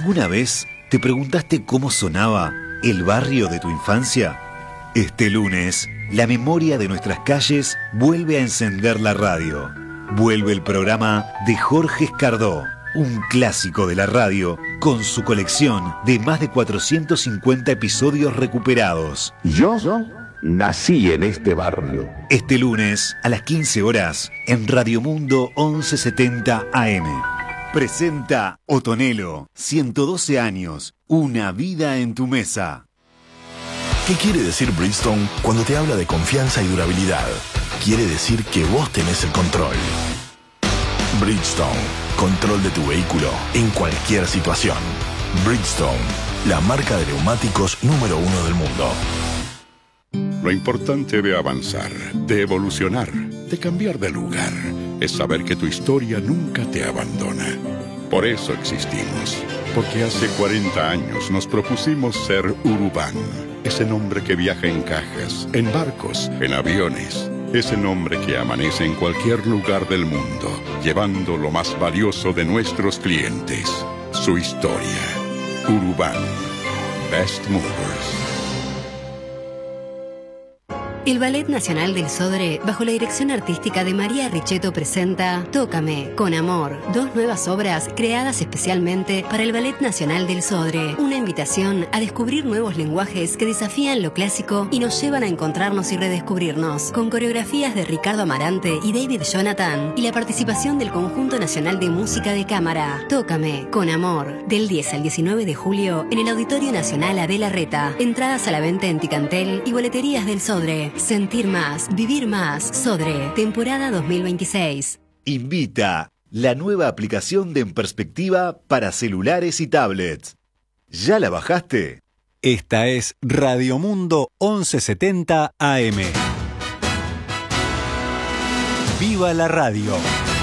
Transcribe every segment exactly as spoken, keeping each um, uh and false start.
¿Alguna vez te preguntaste cómo sonaba el barrio de tu infancia? Este lunes, la memoria de nuestras calles vuelve a encender la radio. Vuelve el programa de Jorge Escardó, un clásico de la radio, con su colección de más de cuatrocientos cincuenta episodios recuperados. Yo nací en este barrio. Este lunes, a las quince horas, en Radio Mundo once setenta A M. Presenta Otonelo, ciento doce años, una vida en tu mesa. ¿Qué quiere decir Bridgestone cuando te habla de confianza y durabilidad? Quiere decir que vos tenés el control. Bridgestone, control de tu vehículo en cualquier situación. Bridgestone, la marca de neumáticos número uno del mundo. Lo importante de avanzar, de evolucionar, de cambiar de lugar, es saber que tu historia nunca te abandona. Por eso existimos, porque hace cuarenta años nos propusimos ser Urubán, ese nombre que viaja en cajas, en barcos, en aviones, ese nombre que amanece en cualquier lugar del mundo, llevando lo más valioso de nuestros clientes, su historia. Urubán, Best Movers. El Ballet Nacional del Sodre, bajo la dirección artística de María Richetto, presenta Tócame, con amor, dos nuevas obras creadas especialmente para el Ballet Nacional del Sodre. Una invitación a descubrir nuevos lenguajes que desafían lo clásico y nos llevan a encontrarnos y redescubrirnos, con coreografías de Ricardo Amarante y David Jonathan, y la participación del Conjunto Nacional de Música de Cámara. Tócame, con amor, del diez al diecinueve de julio, en el Auditorio Nacional Adela Reta. Entradas a la venta en Ticantel y boleterías del Sodre. Sentir más, vivir más. Sodre, temporada dos mil veintiséis. Invita la nueva aplicación de En Perspectiva para celulares y tablets. ¿Ya la bajaste? Esta es Radio Mundo once setenta A M. ¡Viva la radio!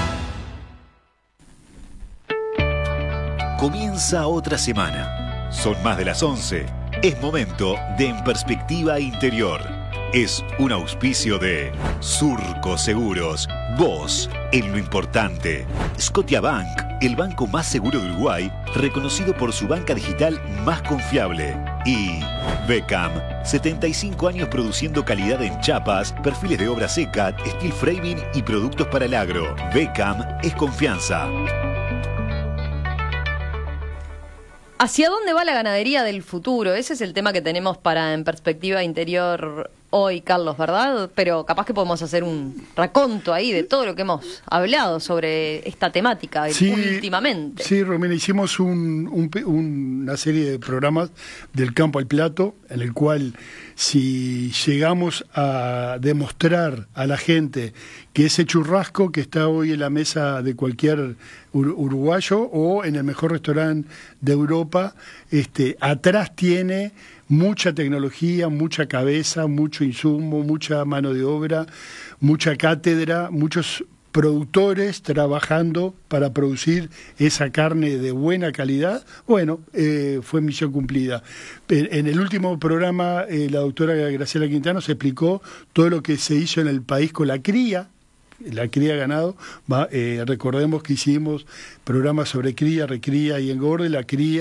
Comienza otra semana. Son más de las once. Es momento de En Perspectiva Interior. Es un auspicio de Surco Seguros, vos en lo importante. Scotiabank, el banco más seguro de Uruguay, reconocido por su banca digital más confiable. Y Beckham, setenta y cinco años produciendo calidad en chapas, perfiles de obra seca, steel framing y productos para el agro. Beckham es confianza. ¿Hacia dónde va la ganadería del futuro? Ese es el tema que tenemos para En Perspectiva Interior hoy, Carlos, ¿verdad? Pero capaz que podemos hacer un raconto ahí de todo lo que hemos hablado sobre esta temática sí, últimamente. Sí, Romina, hicimos un, un, una serie de programas del campo al plato, en el cual si llegamos a demostrar a la gente que ese churrasco que está hoy en la mesa de cualquier uruguayo o en el mejor restaurante de Europa, este, atrás tiene mucha tecnología, mucha cabeza, mucho insumo, mucha mano de obra, mucha cátedra, muchos productores trabajando para producir esa carne de buena calidad. Bueno, eh, fue misión cumplida. En el último programa, eh, la doctora Graciela Quintana se explicó todo lo que se hizo en el país con la cría, la cría ganado. Va, eh, recordemos que hicimos programas sobre cría, recría y engorde, la cría.